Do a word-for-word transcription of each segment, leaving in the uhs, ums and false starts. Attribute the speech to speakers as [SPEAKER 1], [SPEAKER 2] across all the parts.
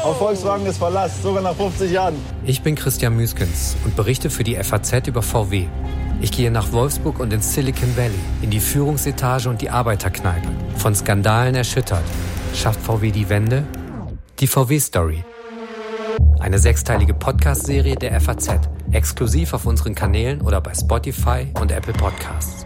[SPEAKER 1] Auf Volkswagen ist Verlass, sogar nach fünfzig Jahren.
[SPEAKER 2] Ich bin Christian Müskens und berichte für die F A Z über V W. Ich gehe nach Wolfsburg und ins Silicon Valley, in die Führungsetage und die Arbeiterkneipe. Von Skandalen erschüttert. Schafft V W die Wende? Die V W-Story. Eine sechsteilige Podcast-Serie der F A Z. Exklusiv auf unseren Kanälen oder bei Spotify und Apple Podcasts.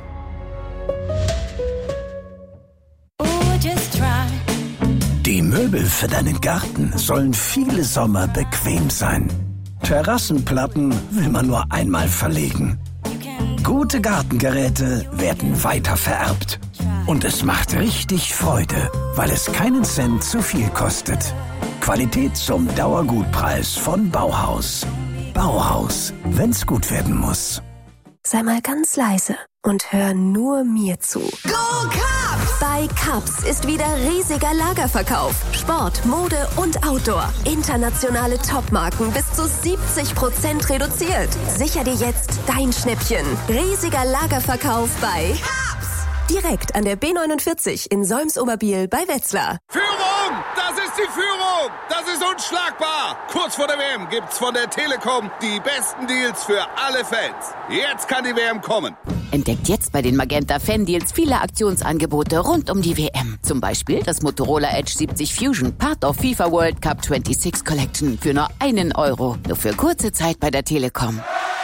[SPEAKER 3] Die Möbel für deinen Garten sollen viele Sommer bequem sein. Terrassenplatten will man nur einmal verlegen. Gute Gartengeräte werden weiter vererbt. Und es macht richtig Freude, weil es keinen Cent zu viel kostet. Qualität zum Dauergutpreis von Bauhaus. Bauhaus, wenn's gut werden muss.
[SPEAKER 4] Sei mal ganz leise und hör nur mir zu.
[SPEAKER 5] Go Cubs!
[SPEAKER 4] Bei Cubs ist wieder riesiger Lagerverkauf. Sport, Mode und Outdoor. Internationale Topmarken bis zu siebzig Prozent reduziert. Sicher dir jetzt dein Schnäppchen. Riesiger Lagerverkauf bei
[SPEAKER 5] Cubs!
[SPEAKER 4] Direkt an der B neunundvierzig in Solms-Oberbiel bei Wetzlar.
[SPEAKER 6] Führung! Das ist die Führung! Das ist unschlagbar! Kurz vor der W M gibt's von der Telekom die besten Deals für alle Fans. Jetzt kann die W M kommen.
[SPEAKER 7] Entdeckt jetzt bei den Magenta Fan-Deals viele Aktionsangebote rund um die W M. Zum Beispiel das Motorola Edge siebzig Fusion, Part of FIFA World Cup sechsundzwanzig Collection für nur einen Euro. Nur für kurze Zeit bei der Telekom.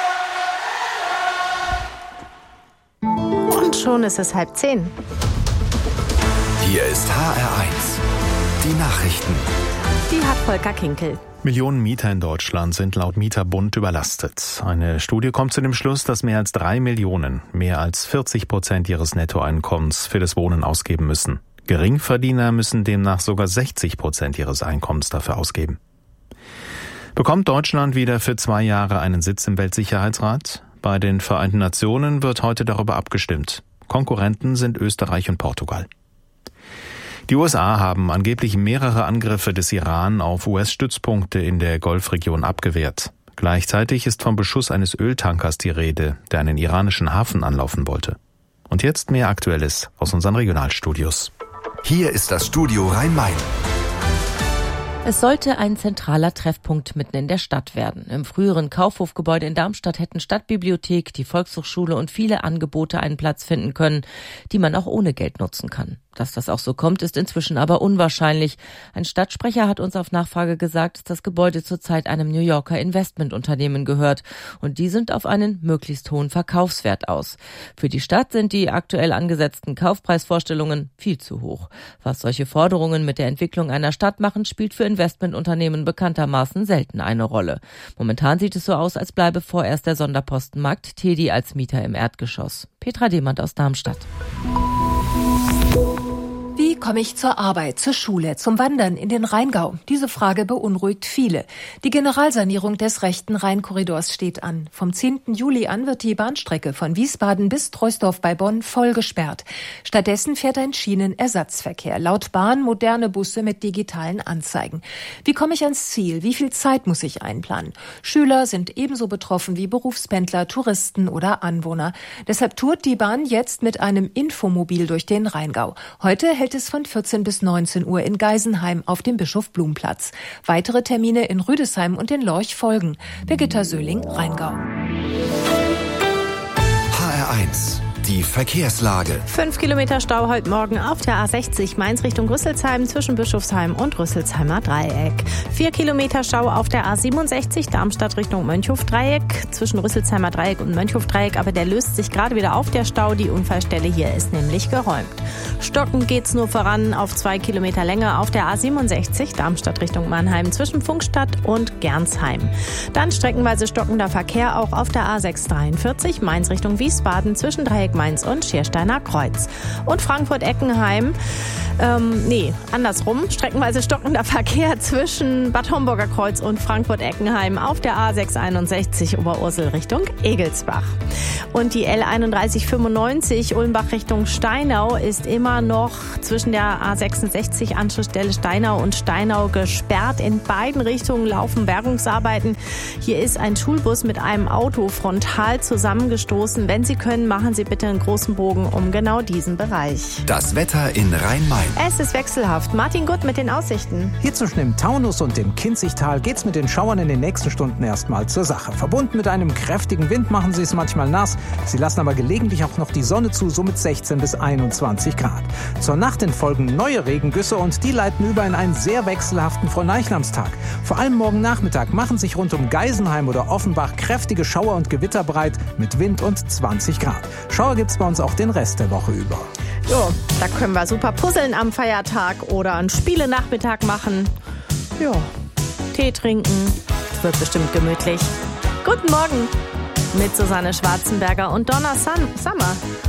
[SPEAKER 8] Und schon ist es halb zehn.
[SPEAKER 9] Hier ist H R eins. Die Nachrichten.
[SPEAKER 8] Die hat Volker Kinkel.
[SPEAKER 10] Millionen Mieter in Deutschland sind laut Mieterbund überlastet. Eine Studie kommt zu dem Schluss, dass mehr als drei Millionen, mehr als vierzig Prozent ihres Nettoeinkommens für das Wohnen ausgeben müssen. Geringverdiener müssen demnach sogar sechzig Prozent ihres Einkommens dafür ausgeben. Bekommt Deutschland wieder für zwei Jahre einen Sitz im Weltsicherheitsrat? Bei den Vereinten Nationen wird heute darüber abgestimmt. Konkurrenten sind Österreich und Portugal. Die U S A haben angeblich mehrere Angriffe des Iran auf U S-Stützpunkte in der Golfregion abgewehrt. Gleichzeitig ist vom Beschuss eines Öltankers die Rede, der einen iranischen Hafen anlaufen wollte. Und jetzt mehr Aktuelles aus unseren Regionalstudios.
[SPEAKER 9] Hier ist das Studio Rhein-Main.
[SPEAKER 11] Es sollte ein zentraler Treffpunkt mitten in der Stadt werden. Im früheren Kaufhofgebäude in Darmstadt hätten Stadtbibliothek, die Volkshochschule und viele Angebote einen Platz finden können, die man auch ohne Geld nutzen kann. Dass das auch so kommt, ist inzwischen aber unwahrscheinlich. Ein Stadtsprecher hat uns auf Nachfrage gesagt, dass das Gebäude zurzeit einem New Yorker Investmentunternehmen gehört. Und die sind auf einen möglichst hohen Verkaufswert aus. Für die Stadt sind die aktuell angesetzten Kaufpreisvorstellungen viel zu hoch. Was solche Forderungen mit der Entwicklung einer Stadt machen, spielt für Investmentunternehmen bekanntermaßen selten eine Rolle. Momentan sieht es so aus, als bleibe vorerst der Sonderpostenmarkt Tedi als Mieter im Erdgeschoss. Petra Demand aus Darmstadt.
[SPEAKER 12] Wie komme ich zur Arbeit, zur Schule, zum Wandern in den Rheingau? Diese Frage beunruhigt viele. Die Generalsanierung des rechten Rheinkorridors steht an. Vom zehnten Juli an wird die Bahnstrecke von Wiesbaden bis Troisdorf bei Bonn voll gesperrt. Stattdessen fährt ein Schienenersatzverkehr. Laut Bahn moderne Busse mit digitalen Anzeigen. Wie komme ich ans Ziel? Wie viel Zeit muss ich einplanen? Schüler sind ebenso betroffen wie Berufspendler, Touristen oder Anwohner. Deshalb tourt die Bahn jetzt mit einem Infomobil durch den Rheingau. Heute hält es von vierzehn bis neunzehn Uhr in Geisenheim auf dem Bischof-Blum-Platz. Weitere Termine in Rüdesheim und in Lorch folgen. Birgitta Söhling, Rheingau.
[SPEAKER 9] H R eins. Die Verkehrslage.
[SPEAKER 8] Fünf Kilometer Stau heute Morgen auf der A sechzig Mainz Richtung Rüsselsheim zwischen Bischofsheim und Rüsselsheimer Dreieck. Vier Kilometer Stau auf der A siebenundsechzig Darmstadt Richtung Mönchhof-Dreieck zwischen Rüsselsheimer Dreieck und Mönchhof-Dreieck, aber der löst sich gerade wieder auf, der Stau. Die Unfallstelle hier ist nämlich geräumt. Stockend geht's nur voran auf zwei Kilometer Länge auf der A siebenundsechzig Darmstadt Richtung Mannheim zwischen Funkstadt und Gernsheim. Dann streckenweise stockender Verkehr auch auf der A sechshundertdreiundvierzig Mainz Richtung Wiesbaden zwischen Dreieck Mainz und Schiersteiner Kreuz. Und Frankfurt-Eckenheim, ähm, nee, andersrum, streckenweise stockender Verkehr zwischen Bad Homburger Kreuz und Frankfurt-Eckenheim auf der A sechshunderteinundsechzig Oberursel Richtung Egelsbach. Und die L einunddreißig fünfundneunzig Ulmbach Richtung Steinau ist immer noch zwischen der A sechsundsechzig Anschlussstelle Steinau und Steinau gesperrt. In beiden Richtungen laufen Bergungsarbeiten. Hier ist ein Schulbus mit einem Auto frontal zusammengestoßen. Wenn Sie können, machen Sie bitte einen großen Bogen um genau diesen Bereich.
[SPEAKER 9] Das Wetter in Rhein-Main.
[SPEAKER 8] Es ist wechselhaft. Martin Gutt mit den Aussichten.
[SPEAKER 5] Hier zwischen dem Taunus und dem Kinzigtal geht's mit den Schauern in den nächsten Stunden erstmal zur Sache. Verbunden mit einem kräftigen Wind machen sie es manchmal nass. Sie lassen aber gelegentlich auch noch die Sonne zu, so mit sechzehn bis einundzwanzig Grad. Zur Nacht folgen neue Regengüsse und die leiten über in einen sehr wechselhaften Fronleichnamstag. Vor allem morgen Nachmittag machen sich rund um Geisenheim oder Offenbach kräftige Schauer und Gewitter breit mit Wind und zwanzig Grad. Schauer gibt's bei uns auch den Rest der Woche über.
[SPEAKER 8] Jo, da können wir super puzzeln am Feiertag oder einen Spielenachmittag machen. Ja, Tee trinken. Es wird bestimmt gemütlich. Guten Morgen mit Susanne Schwarzenberger und Donna Summer.